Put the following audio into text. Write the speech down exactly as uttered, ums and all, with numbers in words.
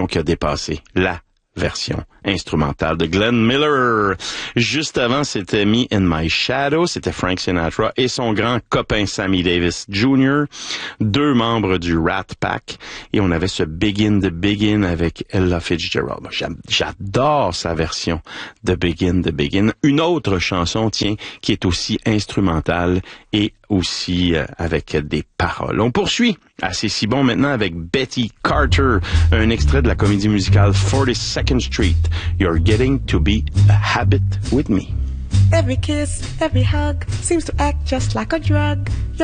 qui a dépassé la version instrumentale de Glenn Miller. Juste avant, c'était Me in My Shadow, c'était Frank Sinatra et son grand copain Sammy Davis Junior, deux membres du Rat Pack, et on avait ce Begin the Begin avec Ella Fitzgerald. J'adore sa version de Begin the Begin. Une autre chanson, tiens, qui est aussi instrumentale et aussi euh, avec des paroles. On poursuit assez si bon maintenant avec Betty Carter, un extrait de la comédie musicale forty-second Street. You're getting to be a habit with me. Every kiss, every hug seems to act just like a drug.